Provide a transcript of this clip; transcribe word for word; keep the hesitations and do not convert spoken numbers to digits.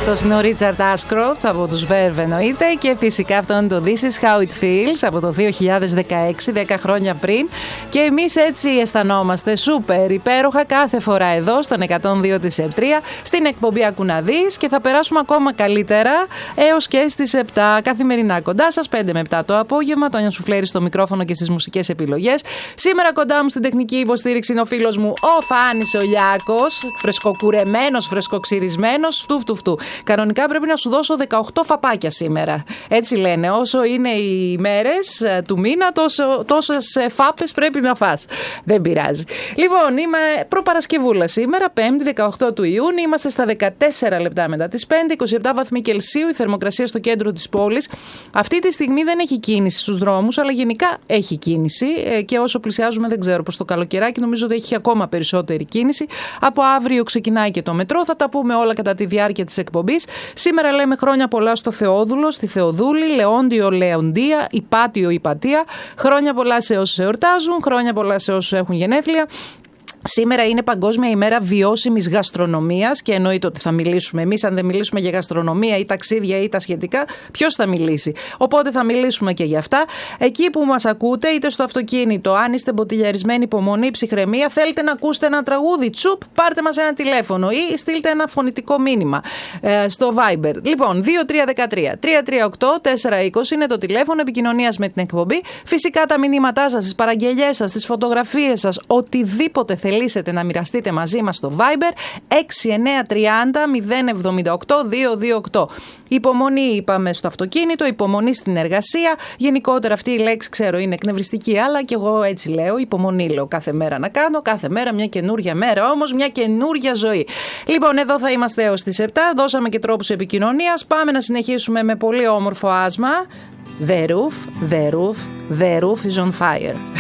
Αυτός είναι ο Ρίτσαρντ Ashcroft από τους Verve εννοείται, και φυσικά αυτό είναι το This is how it feels από το δύο χιλιάδες δεκαέξι, δέκα χρόνια πριν, και εμείς έτσι αισθανόμαστε σούπερ υπέροχα κάθε φορά εδώ στον εκατόν δύο της τρία στην εκπομπή Ακού να δεις, και θα περάσουμε ακόμα καλύτερα έως και στις επτά καθημερινά κοντά σας, πέντε με επτά το απόγευμα. Τόνια Σουφλέρη στο μικρόφωνο και στις μουσικές επιλογές. Σήμερα κοντά μου στην τεχνική υποστήριξη είναι ο φίλος μου ο Φάνης ο Λιάκος, φρεσκοκουρεμένος, φρεσκοξυρισμένος, φτου φτου φτου. Κανονικά πρέπει να σου δώσω δεκαοκτώ φαπάκια σήμερα. Έτσι λένε, όσο είναι οι μέρες του μήνα, τόσο, τόσες φάπες πρέπει να φας. Δεν πειράζει. Λοιπόν, είμαι προπαρασκευούλα σήμερα, Πέμπτη δεκαοκτώ του Ιούνιου, είμαστε στα δεκατέσσερα λεπτά μετά τις πέντε, είκοσι επτά βαθμοί Κελσίου, η θερμοκρασία στο κέντρο της πόλης. Αυτή τη στιγμή δεν έχει κίνηση στους δρόμους, αλλά γενικά έχει κίνηση, και όσο πλησιάζουμε, δεν ξέρω, προς το καλοκαιράκι, νομίζω ότι έχει ακόμα περισσότερη κίνηση. Από αύριο ξεκινάει και το μετρό, θα τα πούμε όλα κατά τη διάρκεια της εκπομπής. Σήμερα λέμε χρόνια πολλά στο Θεόδουλο, στη Θεοδούλη, Λεόντιο, Λεοντία, Υπάτιο, Υπατία. Χρόνια πολλά σε όσους εορτάζουν, χρόνια πολλά σε όσους έχουν γενέθλια. Σήμερα είναι Παγκόσμια ημέρα βιώσιμης γαστρονομίας, και εννοείται ότι θα μιλήσουμε εμείς. Αν δεν μιλήσουμε για γαστρονομία ή ταξίδια ή τα σχετικά, ποιος θα μιλήσει? Οπότε θα μιλήσουμε και για αυτά. Εκεί που μας ακούτε, είτε στο αυτοκίνητο, αν είστε μποτιλιαρισμένοι, υπομονή, ψυχραιμία, θέλετε να ακούσετε ένα τραγούδι, τσουπ, πάρτε μας ένα τηλέφωνο ή στείλτε ένα φωνητικό μήνυμα ε, στο Viber. Λοιπόν, δύο τρία ένα τρία τρία τρία οκτώ τέσσερα είκοσι είναι το τηλέφωνο επικοινωνίας με την εκπομπή. Φυσικά τα μηνύματά σας, τις παραγγελιές σας, τις φωτογραφίες σας, οτιδήποτε θέλετε θελήσετε να μοιραστείτε μαζί μας στο Viber έξι εννιά τρία μηδέν μηδέν εβδομήντα οκτώ διακόσια είκοσι οκτώ. Υπομονή είπαμε στο αυτοκίνητο, υπομονή στην εργασία. Γενικότερα αυτή η λέξη ξέρω είναι εκνευριστική, αλλά και εγώ έτσι λέω. Υπομονή λέω κάθε μέρα να κάνω, κάθε μέρα μια καινούρια μέρα, όμως μια καινούρια ζωή. Λοιπόν, εδώ θα είμαστε έως τις επτά. Δώσαμε και τρόπους επικοινωνίας. Πάμε να συνεχίσουμε με πολύ όμορφο άσμα. The roof, the roof, the roof is on fire.